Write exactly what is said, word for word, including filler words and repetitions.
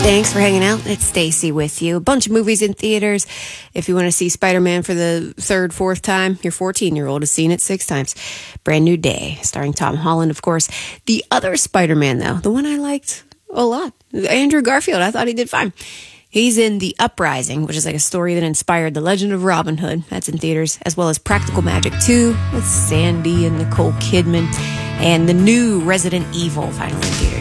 Thanks for hanging out. It's Stacy with you. A bunch of movies in theaters. If you want to see Spider-Man for the third, fourth time, your fourteen-year-old has seen it six times. Brand New Day, starring Tom Holland, of course. The other Spider-Man, though, the one I liked a lot, Andrew Garfield, I thought he did fine. He's in The Uprising, which is like a story that inspired The Legend of Robin Hood. That's in theaters, as well as Practical Magic two with Sandy and Nicole Kidman, and the new Resident Evil, finally in theaters.